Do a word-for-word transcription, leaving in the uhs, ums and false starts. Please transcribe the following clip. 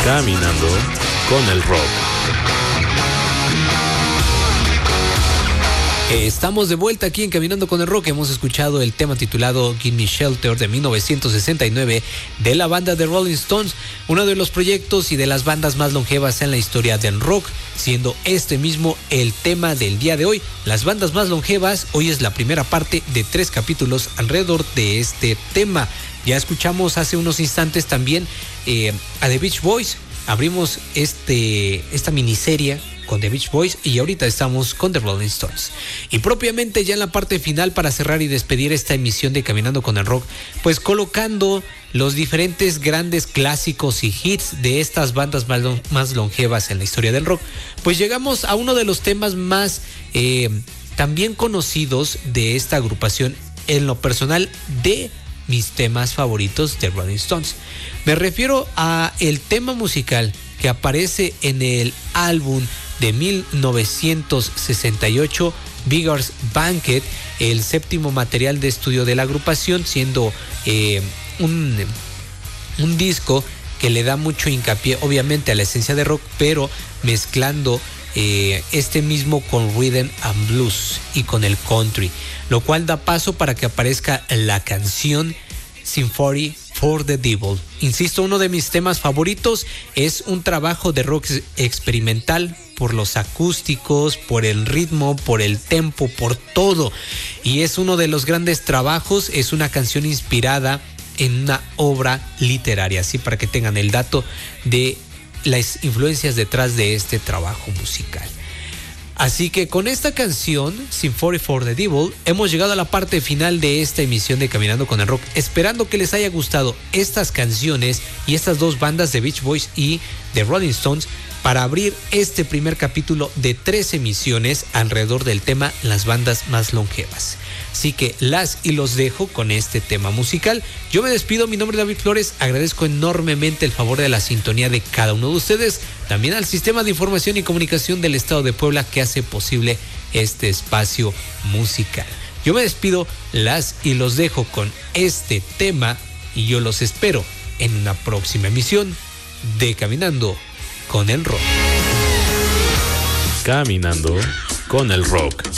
Caminando con el rock. Estamos de vuelta aquí en Caminando con el Rock. Hemos escuchado el tema titulado Give Me Shelter de mil novecientos sesenta y nueve de la banda de Rolling Stones, uno de los proyectos y de las bandas más longevas en la historia del rock, siendo este mismo el tema del día de hoy. Las bandas más longevas, hoy es la primera parte de tres capítulos alrededor de este tema. Ya escuchamos hace unos instantes también eh, a The Beach Boys. Abrimos este, esta miniserie con The Beach Boys y ahorita estamos con The Rolling Stones. Y propiamente ya en la parte final, para cerrar y despedir esta emisión de Caminando con el Rock, pues colocando los diferentes grandes clásicos y hits de estas bandas más, long- más longevas en la historia del rock, pues llegamos a uno de los temas más eh, también conocidos de esta agrupación, en lo personal de mis temas favoritos de Rolling Stones. Me refiero a el tema musical que aparece en el álbum de mil novecientos sesenta y ocho, Beggars Banquet, el séptimo material de estudio de la agrupación, siendo eh, un, un disco que le da mucho hincapié obviamente a la esencia de rock, pero mezclando eh, este mismo con rhythm and blues y con el country, lo cual da paso para que aparezca la canción Sympathy for the Devil. Insisto, uno de mis temas favoritos. Es un trabajo de rock experimental por los acústicos, por el ritmo, por el tempo, por todo. Y es uno de los grandes trabajos. Es una canción inspirada en una obra literaria, así para que tengan el dato de las influencias detrás de este trabajo musical. Así que con esta canción, Sympathy for the Devil, hemos llegado a la parte final de esta emisión de Caminando con el Rock, esperando que les haya gustado estas canciones y estas dos bandas de Beach Boys y de Rolling Stones, para abrir este primer capítulo de tres emisiones alrededor del tema las bandas más longevas. Así que las y los dejo con este tema musical. Yo me despido, mi nombre es David Flores, agradezco enormemente el favor de la sintonía de cada uno de ustedes, también al Sistema de Información y Comunicación del Estado de Puebla, que hace posible este espacio musical. Yo me despido, las y los dejo con este tema y yo los espero en una próxima emisión de Caminando con el Rock. Caminando con el rock.